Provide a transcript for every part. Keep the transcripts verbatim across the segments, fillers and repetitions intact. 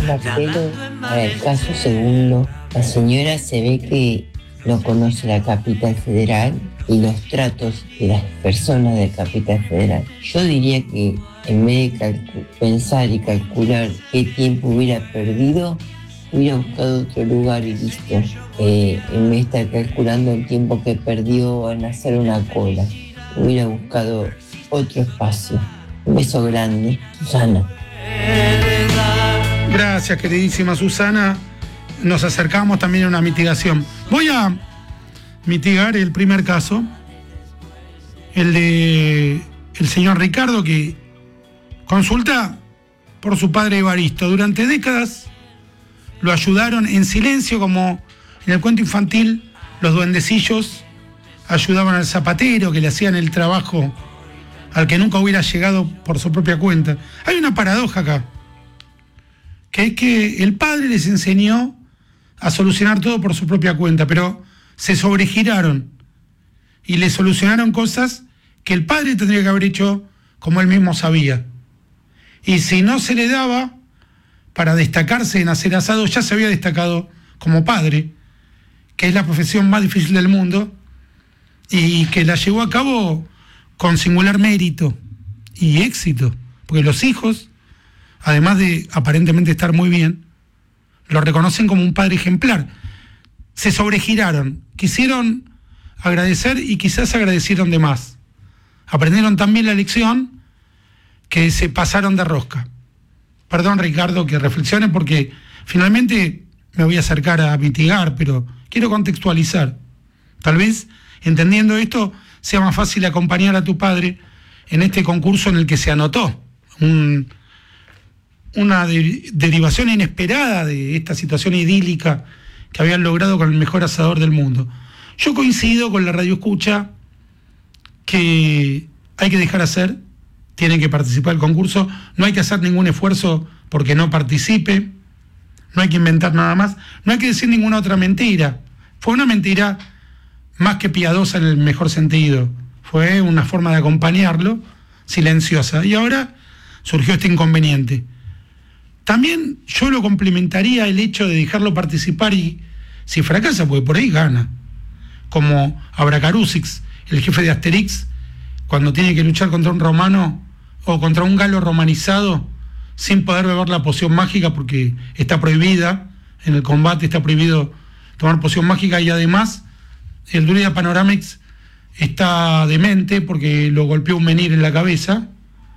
Marcelo, para el caso segundo, la señora se ve que no conoce la capital federal y los tratos de las personas de capital federal. Yo diría que en vez de calcu- pensar y calcular qué tiempo hubiera perdido, hubiera buscado otro lugar y listo. Eh, en vez de estar calculando el tiempo que perdió en hacer una cola, hubiera buscado otro espacio. Un beso grande, Susana. Gracias, queridísima Susana. Nos acercamos también a una mitigación. Voy a mitigar el primer caso, el de el señor Ricardo, que consulta por su padre Evaristo. Durante décadas lo ayudaron en silencio, como en el cuento infantil, los duendecillos ayudaban al zapatero, que le hacían el trabajo al que nunca hubiera llegado por su propia cuenta. Hay una paradoja acá, que es que el padre les enseñó a solucionar todo por su propia cuenta, pero se sobregiraron y le solucionaron cosas que el padre tendría que haber hecho como él mismo sabía. Y si no se le daba para destacarse en hacer asado, ya se había destacado como padre, que es la profesión más difícil del mundo, y que la llevó a cabo con singular mérito y éxito, porque los hijos, además de aparentemente estar muy bien, lo reconocen como un padre ejemplar. Se sobregiraron, quisieron agradecer y quizás agradecieron de más. Aprendieron también la lección que se pasaron de rosca. Perdón, Ricardo, que reflexione, porque finalmente me voy a acercar a mitigar, pero quiero contextualizar. Tal vez, entendiendo esto, sea más fácil acompañar a tu padre en este concurso en el que se anotó un, una de, derivación inesperada de esta situación idílica que habían logrado con el mejor asador del mundo. Yo coincido con la radio escucha que hay que dejar hacer, tienen que participar del concurso, no hay que hacer ningún esfuerzo porque no participe, no hay que inventar nada más, no hay que decir ninguna otra mentira. Fue una mentira más que piadosa en el mejor sentido, fue una forma de acompañarlo, silenciosa, y ahora surgió este inconveniente. También yo lo complementaría el hecho de dejarlo participar y si fracasa, porque por ahí gana, como Abracarusix, el jefe de Asterix, cuando tiene que luchar contra un romano o contra un galo romanizado sin poder beber la poción mágica porque está prohibida, en el combate está prohibido tomar poción mágica, y además el druida Panoramix está demente porque lo golpeó un menhir en la cabeza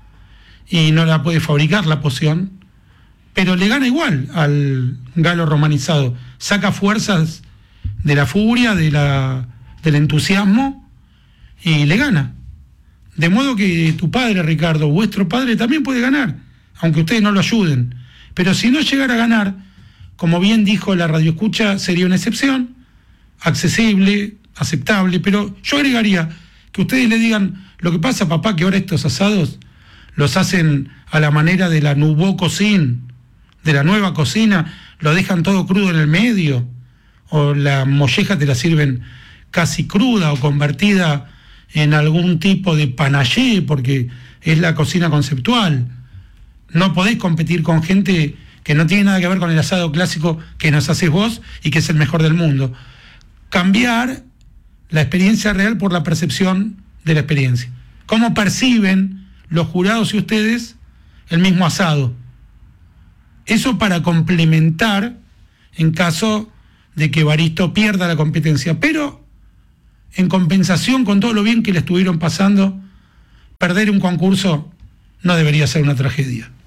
y no la puede fabricar la poción, pero le gana igual al galo romanizado, saca fuerzas de la furia, de la, del entusiasmo, y le gana. De modo que tu padre, Ricardo, vuestro padre también puede ganar, aunque ustedes no lo ayuden. Pero si no llegara a ganar, como bien dijo la radioescucha, sería una excepción, accesible, aceptable, pero yo agregaría que ustedes le digan: lo que pasa, papá, que ahora estos asados los hacen a la manera de la nouveau cuisine, de la nueva cocina, lo dejan todo crudo en el medio, o la molleja te la sirven casi cruda o convertida en algún tipo de panaché, porque es la cocina conceptual. No podéis competir con gente que no tiene nada que ver con el asado clásico que nos haces vos y que es el mejor del mundo. Cambiar la experiencia real por la percepción de la experiencia. ¿Cómo perciben los jurados y ustedes el mismo asado? Eso para complementar en caso de que Evaristo pierda la competencia, pero en compensación con todo lo bien que le estuvieron pasando, perder un concurso no debería ser una tragedia.